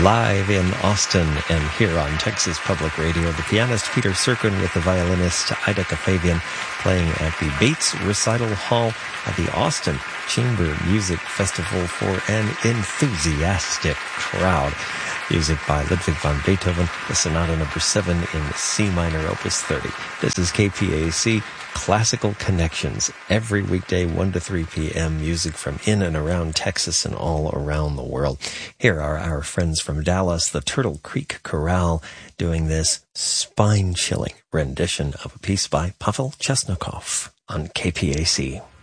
Live in Austin and here on Texas Public Radio, the pianist Peter Serkin with the violinist Ida Kafavian playing at the Bates Recital Hall at the Austin Chamber Music Festival for an enthusiastic crowd. Music by Ludwig van Beethoven, the Sonata No. 7 in C minor, Opus 30. This is KPAC Classical Connections. Every weekday, 1 to 3 p.m., music from in and around Texas and all around the world. Here are our friends from Dallas, the Turtle Creek Chorale, doing this spine-chilling rendition of a piece by Pavel Chesnokov on KPAC.